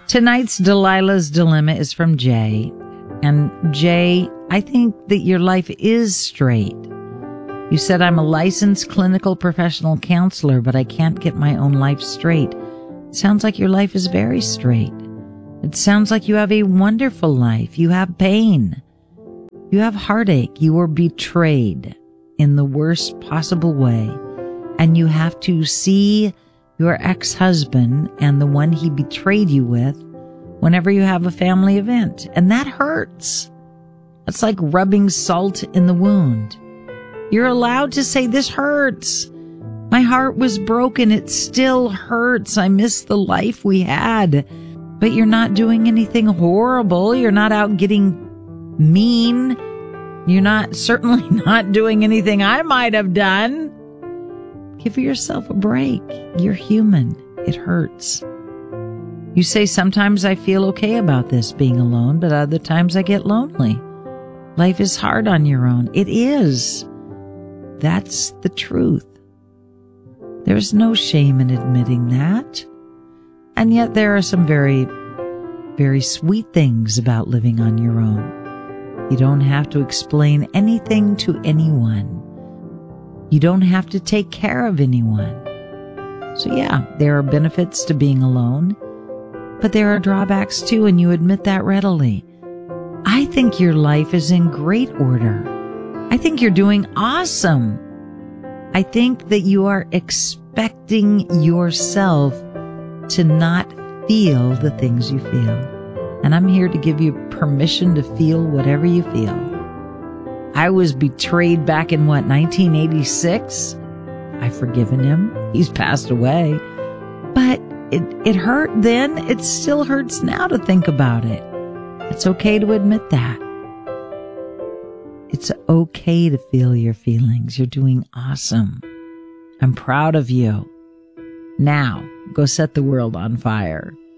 Tonight's Delilah's Dilemma is from Jay. And Jay, I think that your life is straight. You said, I'm a licensed clinical professional counselor, but I can't get my own life straight. Sounds like your life is very straight. It sounds like you have a wonderful life. You have pain. You have heartache. You were betrayed in the worst possible way. And you have to see your ex-husband and the one he betrayed you with whenever you have a family event. And that hurts. It's like rubbing salt in the wound. You're allowed to say, this hurts. My heart was broken. It still hurts. I miss the life we had. But you're not doing anything horrible. You're not out getting mean. You're certainly not doing anything I might have done. Give yourself a break. You're human. It hurts. You say, sometimes I feel okay about this being alone, but other times I get lonely. Life is hard on your own. It is. That's the truth. There's no shame in admitting that. And yet there are some very, very sweet things about living on your own. You don't have to explain anything to anyone. You don't have to take care of anyone. So yeah, there are benefits to being alone, but there are drawbacks too, and you admit that readily. I think your life is in great order. I think you're doing awesome. I think that you are expecting yourself to not feel the things you feel. And I'm here to give you permission to feel whatever you feel. I was betrayed back in 1986? I've forgiven him. He's passed away. But it hurt then. It still hurts now to think about it. It's okay to admit that. It's okay to feel your feelings. You're doing awesome. I'm proud of you. Now, go set the world on fire.